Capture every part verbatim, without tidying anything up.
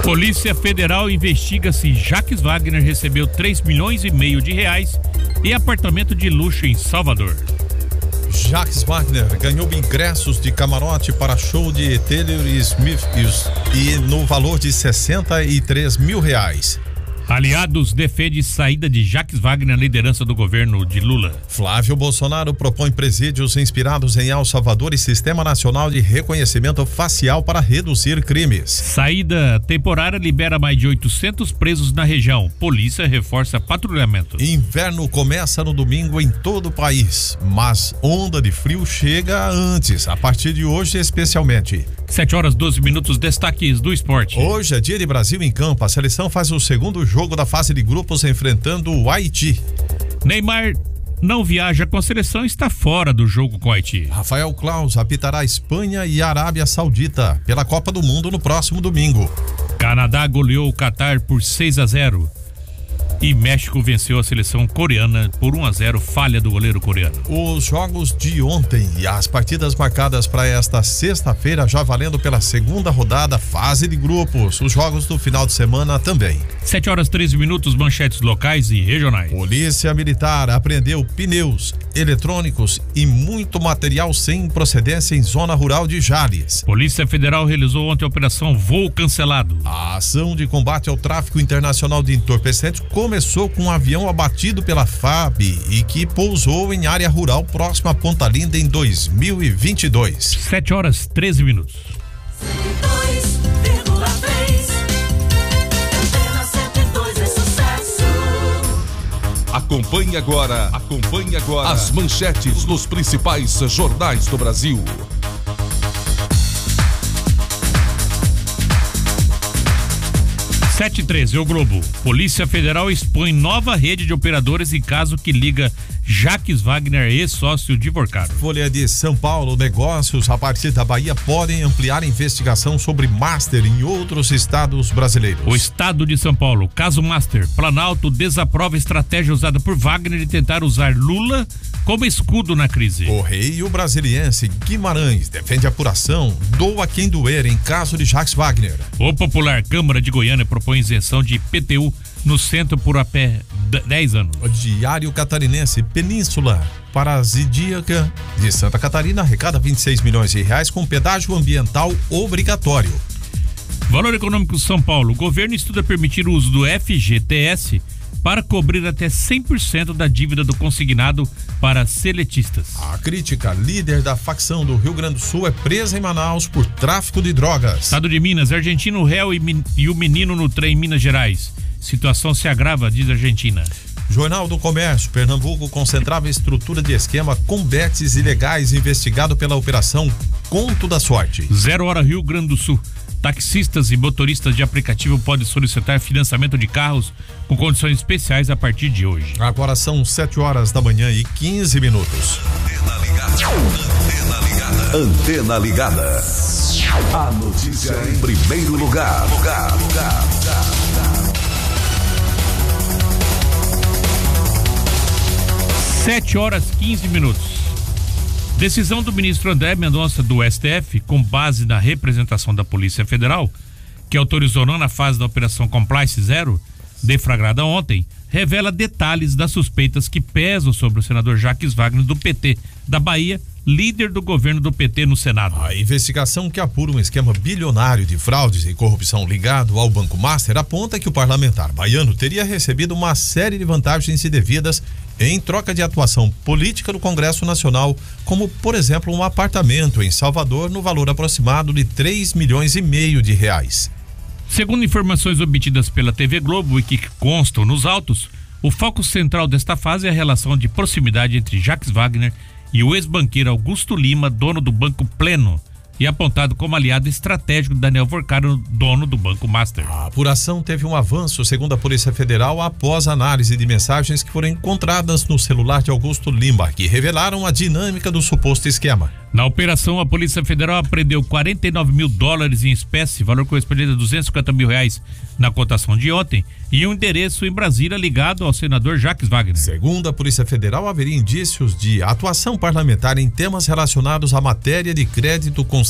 Polícia Federal investiga se Jacques Wagner recebeu três milhões e meio de reais em apartamento de luxo em Salvador. Jacques Wagner ganhou ingressos de camarote para show de Taylor Smith e no valor de sessenta e três mil reais. Aliados defende saída de Jacques Wagner na liderança do governo de Lula. Flávio Bolsonaro propõe presídios inspirados em El Salvador e Sistema Nacional de Reconhecimento Facial para reduzir crimes. Saída temporária libera mais de oitocentos presos na região. Polícia reforça patrulhamento. Inverno começa no domingo em todo o país, mas onda de frio chega antes, a partir de hoje especialmente. sete horas doze minutos, destaques do esporte. Hoje é dia de Brasil em campo. A seleção faz o segundo jogo da fase de grupos enfrentando o Haiti. Neymar não viaja com a seleção e está fora do jogo com o Haiti. Rafael Claus apitará Espanha e Arábia Saudita pela Copa do Mundo no próximo domingo. Canadá goleou o Catar por seis a zero. E México venceu a seleção coreana por um a zero, falha do goleiro coreano. Os jogos de ontem e as partidas marcadas para esta sexta-feira, já valendo pela segunda rodada, fase de grupos. Os jogos do final de semana também. sete horas treze minutos, manchetes locais e regionais. Polícia Militar apreendeu pneus, eletrônicos e muito material sem procedência em zona rural de Jales. Polícia Federal realizou ontem a operação Voo Cancelado. A ação de combate ao tráfico internacional de entorpecentes começou com um avião abatido pela F A B e que pousou em área rural próxima a Ponta Linda em dois mil e vinte e dois. sete horas treze minutos. Acompanhe agora, acompanhe agora as manchetes dos principais jornais do Brasil. sete e treze, o Globo. Polícia Federal expõe nova rede de operadores em caso que liga Jacques Wagner, ex-sócio de Vorcado. Folha de São Paulo, negócios a partir da Bahia podem ampliar a investigação sobre Master em outros estados brasileiros. O estado de São Paulo, caso Master. Planalto desaprova a estratégia usada por Wagner de tentar usar Lula como escudo na crise. Correio Brasiliense Guimarães defende apuração, doa quem doer em caso de Jacques Wagner. O Popular Câmara de Goiânia propõe isenção de I P T U no centro por até dez anos. O Diário Catarinense Península Parasíaca de Santa Catarina arrecada vinte e seis milhões de reais com pedágio ambiental obrigatório. Valor Econômico São Paulo. O governo estuda permitir o uso do F G T S para cobrir até cem por cento da dívida do consignado para seletistas. A crítica, líder da facção do Rio Grande do Sul, é presa em Manaus por tráfico de drogas. Estado de Minas, argentino réu e, e o menino no trem em Minas Gerais. Situação se agrava, diz a Argentina. Jornal do Comércio, Pernambuco concentrava estrutura de esquema com betes ilegais investigado pela Operação Conto da Sorte. Zero Hora Rio Grande do Sul. Taxistas e motoristas de aplicativo podem solicitar financiamento de carros com condições especiais a partir de hoje. Agora são sete horas da manhã e quinze minutos. Antena ligada. Antena ligada. A notícia em primeiro lugar. Lugar, lugar, lugar, lugar. sete horas quinze minutos. Decisão do ministro André Mendonça do S T F, com base na representação da Polícia Federal, que autorizou não na fase da Operação Compliance Zero, deflagrada ontem, revela detalhes das suspeitas que pesam sobre o senador Jacques Wagner do P T da Bahia, líder do governo do P T no Senado. A investigação que apura um esquema bilionário de fraudes e corrupção ligado ao Banco Master aponta que o parlamentar baiano teria recebido uma série de vantagens indevidas em troca de atuação política no Congresso Nacional, como, por exemplo, um apartamento em Salvador no valor aproximado de três milhões e meio de reais. Segundo informações obtidas pela T V Globo e que constam nos autos, o foco central desta fase é a relação de proximidade entre Jacques Wagner e o ex-banqueiro Augusto Lima, dono do Banco Pleno, e apontado como aliado estratégico de Daniel Vorcado, dono do Banco Master. A apuração teve um avanço, segundo a Polícia Federal, após a análise de mensagens que foram encontradas no celular de Augusto Lima, que revelaram a dinâmica do suposto esquema. Na operação, a Polícia Federal apreendeu quarenta e nove mil dólares em espécie, valor correspondente a duzentos e cinquenta mil reais na cotação de ontem, e um endereço em Brasília ligado ao senador Jacques Wagner. Segundo a Polícia Federal, haveria indícios de atuação parlamentar em temas relacionados à matéria de crédito com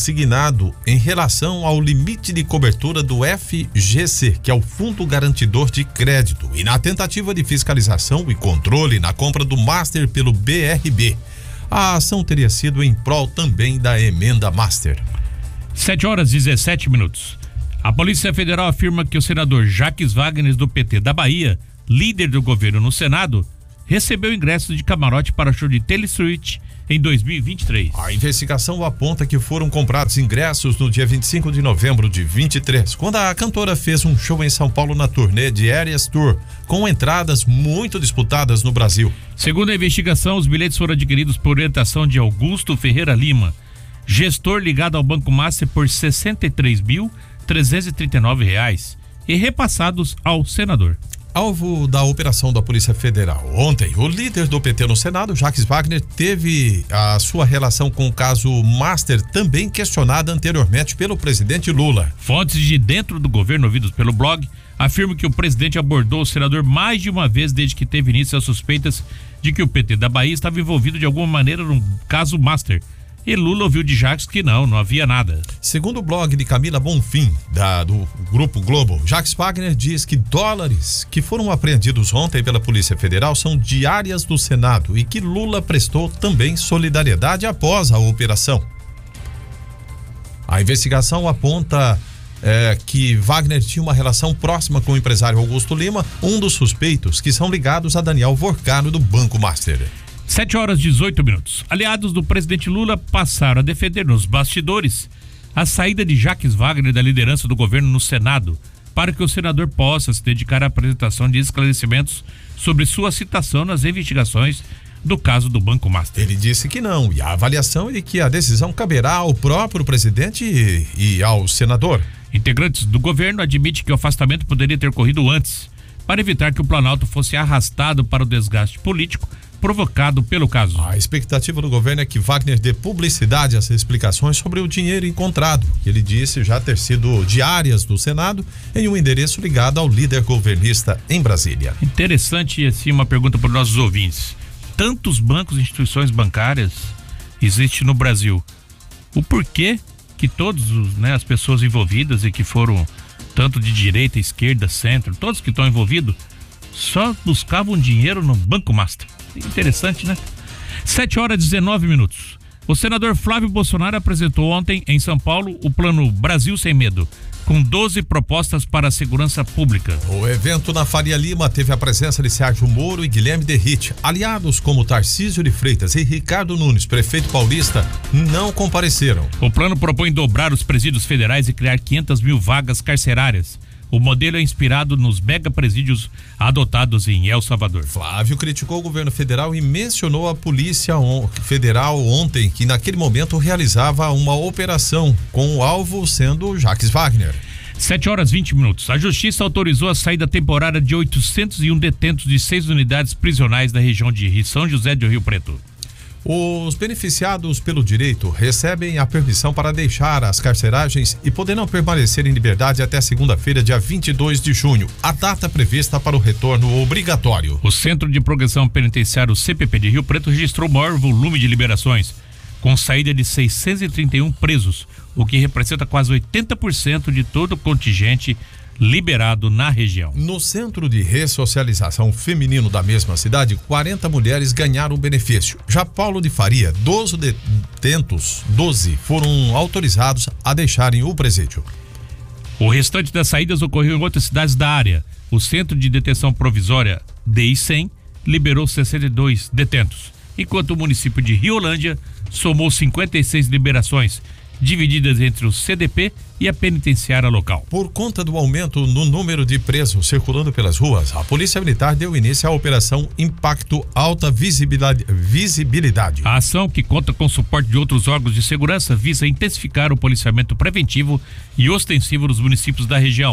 consignado em relação ao limite de cobertura do F G C, que é o Fundo Garantidor de Crédito, e na tentativa de fiscalização e controle na compra do Master pelo B R B. A ação teria sido em prol também da emenda Master. sete horas e dezessete minutos. A Polícia Federal afirma que o senador Jacques Wagner, do P T da Bahia, líder do governo no Senado, recebeu ingressos de camarote para o show de Taylor Swift em dois mil e vinte e três. A investigação aponta que foram comprados ingressos no dia vinte e cinco de novembro de vinte e três, quando a cantora fez um show em São Paulo na turnê de Aries Tour, com entradas muito disputadas no Brasil. Segundo a investigação, os bilhetes foram adquiridos por orientação de Augusto Ferreira Lima, gestor ligado ao Banco Master, por sessenta e três mil trezentos e trinta e nove reais e repassados ao senador. Alvo da operação da Polícia Federal. Ontem, o líder do P T no Senado, Jacques Wagner, teve a sua relação com o caso Master também questionada anteriormente pelo presidente Lula. Fontes de dentro do governo ouvidos pelo blog afirmam que o presidente abordou o senador mais de uma vez desde que teve início as suspeitas de que o P T da Bahia estava envolvido de alguma maneira no caso Master. E Lula ouviu de Jacques que não, não havia nada. Segundo o blog de Camila Bonfim, da, do Grupo Globo, Jacques Wagner diz que dólares que foram apreendidos ontem pela Polícia Federal são diárias do Senado e que Lula prestou também solidariedade após a operação. A investigação aponta é, que Wagner tinha uma relação próxima com o empresário Augusto Lima, um dos suspeitos que são ligados a Daniel Vorcano do Banco Master. sete horas e dezoito minutos. Aliados do presidente Lula passaram a defender nos bastidores a saída de Jacques Wagner da liderança do governo no Senado, para que o senador possa se dedicar à apresentação de esclarecimentos sobre sua citação nas investigações do caso do Banco Master. Ele disse que não, e a avaliação é de que a decisão caberá ao próprio presidente e, e ao senador. Integrantes do governo admitem que o afastamento poderia ter ocorrido antes, para evitar que o Planalto fosse arrastado para o desgaste político provocado pelo caso. A expectativa do governo é que Wagner dê publicidade às explicações sobre o dinheiro encontrado, que ele disse já ter sido diárias do Senado, em um endereço ligado ao líder governista em Brasília. Interessante, assim, uma pergunta para os nossos ouvintes. Tantos bancos e instituições bancárias existem no Brasil. O porquê que todos, né, as pessoas envolvidas e que foram tanto de direita, esquerda, centro, todos que estão envolvidos, só buscavam dinheiro no Banco Master. Interessante, né? sete horas e dezenove minutos. O senador Flávio Bolsonaro apresentou ontem em São Paulo o plano Brasil Sem Medo, com doze propostas para a segurança pública. O evento na Faria Lima teve a presença de Sérgio Moro e Guilherme Derrite. Aliados como Tarcísio de Freitas e Ricardo Nunes, prefeito paulista, não compareceram. O plano propõe dobrar os presídios federais e criar quinhentas mil vagas carcerárias. O modelo é inspirado nos mega presídios adotados em El Salvador. Flávio criticou o governo federal e mencionou a Polícia Federal ontem, que naquele momento realizava uma operação, com o alvo sendo Jacques Wagner. sete horas e vinte minutos. A Justiça autorizou a saída temporária de oitocentos e um detentos de seis unidades prisionais da região de São José do Rio Preto. Os beneficiados pelo direito recebem a permissão para deixar as carceragens e poderão permanecer em liberdade até segunda-feira, dia vinte e dois de junho, a data prevista para o retorno obrigatório. O Centro de Progressão Penitenciário C P P de Rio Preto registrou o maior volume de liberações, com saída de seiscentos e trinta e um presos, o que representa quase oitenta por cento de todo o contingente liberado na região. No Centro de Ressocialização Feminino da mesma cidade, quarenta mulheres ganharam o benefício. Já Paulo de Faria, doze detentos, doze foram autorizados a deixarem o presídio. O restante das saídas ocorreu em outras cidades da área. O Centro de Detenção Provisória D I cem liberou sessenta e dois detentos, enquanto o município de Riolândia somou cinquenta e seis liberações, divididas entre o C D P e a penitenciária local. Por conta do aumento no número de presos circulando pelas ruas, a Polícia Militar deu início à Operação Impacto Alta Visibilidade. visibilidade. A ação, que conta com o suporte de outros órgãos de segurança, visa intensificar o policiamento preventivo e ostensivo nos municípios da região,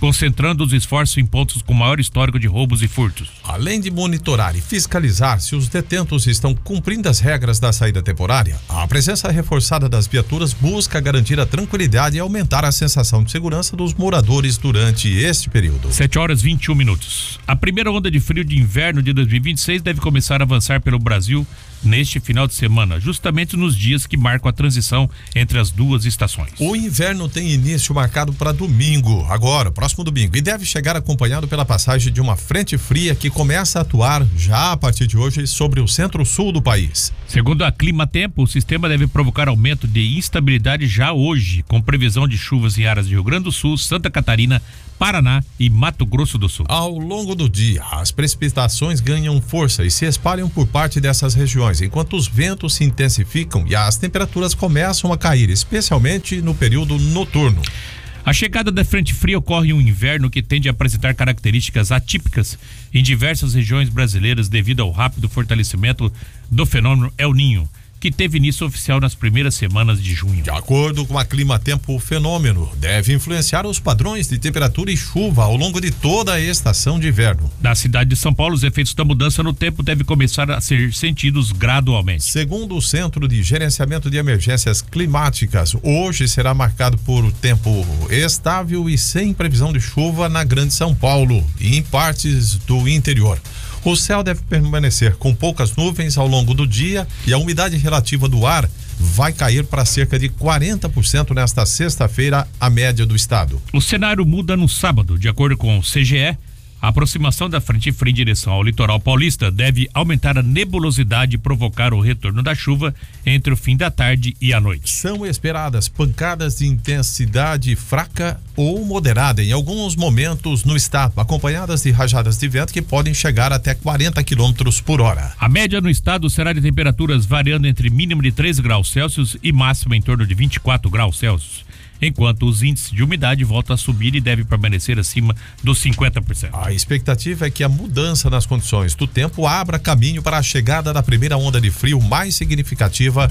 concentrando os esforços em pontos com maior histórico de roubos e furtos. Além de monitorar e fiscalizar se os detentos estão cumprindo as regras da saída temporária, a presença reforçada das viaturas busca garantir a tranquilidade e aumentar a sensação de segurança dos moradores durante este período. sete horas e vinte e um minutos. A primeira onda de frio de inverno de dois mil e vinte e seis deve começar a avançar pelo Brasil neste final de semana, justamente nos dias que marcam a transição entre as duas estações. O inverno tem início marcado para domingo, agora, próximo domingo, e deve chegar acompanhado pela passagem de uma frente fria que começa a atuar já a partir de hoje sobre o centro-sul do país. Segundo a Climatempo, o sistema deve provocar aumento de instabilidade já hoje, com previsão de chuvas em áreas de Rio Grande do Sul, Santa Catarina, Paraná e Mato Grosso do Sul. Ao longo do dia, as precipitações ganham força e se espalham por parte dessas regiões, enquanto os ventos se intensificam e as temperaturas começam a cair, especialmente no período noturno. A chegada da frente fria ocorre em um inverno que tende a apresentar características atípicas em diversas regiões brasileiras devido ao rápido fortalecimento do fenômeno El Niño, que teve início oficial nas primeiras semanas de junho. De acordo com a Climatempo, o fenômeno deve influenciar os padrões de temperatura e chuva ao longo de toda a estação de inverno. Na cidade de São Paulo, os efeitos da mudança no tempo devem começar a ser sentidos gradualmente. Segundo o Centro de Gerenciamento de Emergências Climáticas, hoje será marcado por tempo estável e sem previsão de chuva na Grande São Paulo e em partes do interior. O céu deve permanecer com poucas nuvens ao longo do dia e a umidade relativa do ar vai cair para cerca de quarenta por cento nesta sexta-feira, a média do estado. O cenário muda no sábado, de acordo com o C G E. A aproximação da frente fria em direção ao litoral paulista deve aumentar a nebulosidade e provocar o retorno da chuva entre o fim da tarde e a noite. São esperadas pancadas de intensidade fraca ou moderada em alguns momentos no estado, acompanhadas de rajadas de vento que podem chegar até quarenta quilômetros por hora. A média no estado será de temperaturas variando entre mínimo de três graus Celsius e máxima em torno de vinte e quatro graus Celsius. Enquanto os índices de umidade voltam a subir e devem permanecer acima dos cinquenta por cento. A expectativa é que a mudança nas condições do tempo abra caminho para a chegada da primeira onda de frio mais significativa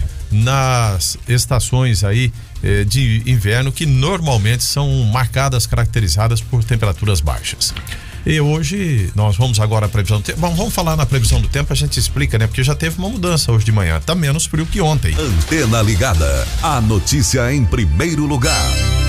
nas estações aí eh, de inverno, que normalmente são marcadas, caracterizadas por temperaturas baixas. E hoje nós vamos agora à previsão do tempo. Bom, vamos falar na previsão do tempo, a gente explica, né? Porque já teve uma mudança hoje de manhã, tá menos frio que ontem. Antena ligada, a notícia em primeiro lugar.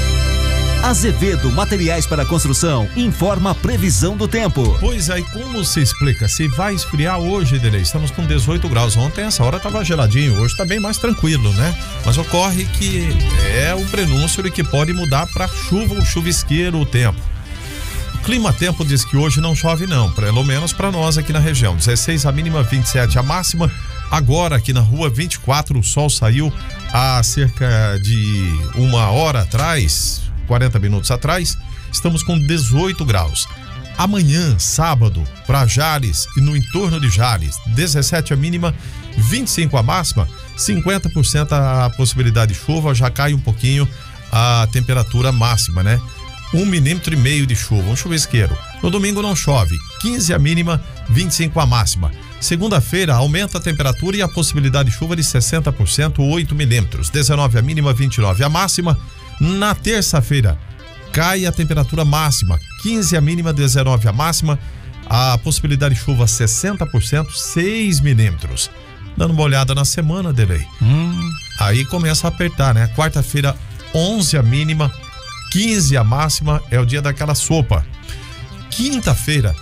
Azevedo Materiais para Construção informa a previsão do tempo. Pois aí, como se explica? Se vai esfriar hoje, Delei, estamos com dezoito graus. Ontem essa hora estava geladinho, hoje está bem mais tranquilo, né? Mas ocorre que é o prenúncio de que pode mudar para chuva ou chuvisqueiro o tempo. Climatempo diz que hoje não chove não, pelo menos para nós aqui na região. dezesseis a mínima, vinte e sete a máxima. Agora aqui na rua vinte e quatro, o sol saiu há cerca de uma hora atrás, quarenta minutos atrás. Estamos com dezoito graus. Amanhã, sábado, para Jales e no entorno de Jales, dezessete a mínima, vinte e cinco a máxima, cinquenta por cento a possibilidade de chuva, já cai um pouquinho a temperatura máxima, né? Um milímetro e meio de chuva, um chuvisqueiro. No domingo não chove, quinze a mínima, vinte e cinco a máxima. Segunda-feira aumenta a temperatura e a possibilidade de chuva de sessenta por cento, oito milímetros. dezenove a mínima, vinte e nove a máxima. Na terça-feira cai a temperatura máxima, quinze a mínima, dezenove a máxima. A possibilidade de chuva sessenta por cento, seis milímetros. Dando uma olhada na semana, Delei. Hum. Aí começa a apertar, né? Quarta-feira, onze a mínima, quinze a máxima, é o dia daquela sopa. Quinta-feira,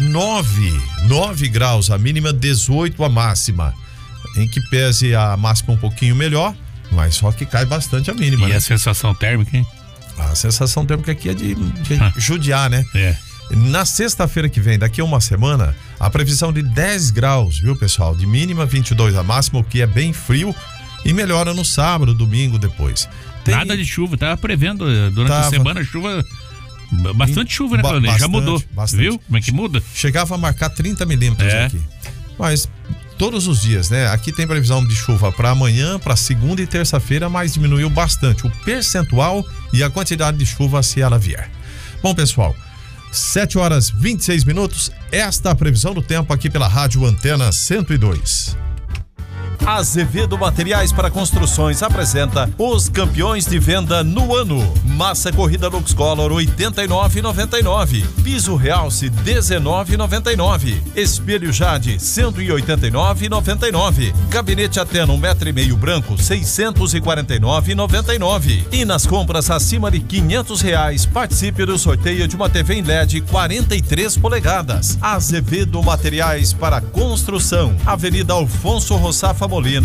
nove graus a mínima, dezoito a máxima. Em que pese a máxima um pouquinho melhor, mas só que cai bastante a mínima. E né? a sensação térmica, hein? A sensação térmica aqui é de, de Ah. judiar, né? É. Na sexta-feira que vem, daqui a uma semana, a previsão de dez graus, viu, pessoal? De mínima, vinte e dois a máxima, o que é bem frio, e melhora no sábado, domingo depois. Tem... Nada de chuva, tava prevendo eh, durante Tava. a semana chuva, bastante chuva, né, Ba- Claudinei? Já bastante, mudou, bastante. viu? Como é que muda? Chegava a marcar trinta milímetros É. aqui. Mas todos os dias, né? Aqui tem previsão de chuva para amanhã, para segunda e terça-feira, mas diminuiu bastante o percentual e a quantidade de chuva se ela vier. Bom, pessoal, sete horas e vinte e seis minutos, esta é a previsão do tempo aqui pela Rádio Antena cento e dois. Azevedo Materiais para Construções apresenta os campeões de venda no ano. Massa corrida Lux Color oitenta e nove reais e noventa e nove centavos. Piso Realce dezenove reais e noventa e nove centavos. Espelho Jade cento e oitenta e nove reais e noventa e nove centavos. Gabinete Atena um metro e meio branco seiscentos e quarenta e nove reais e noventa e nove centavos. E nas compras acima de quinhentos reais participe do sorteio de uma T V em L E D quarenta e três polegadas. Azevedo Materiais para Construção. Avenida Alfonso Roçafa Molina,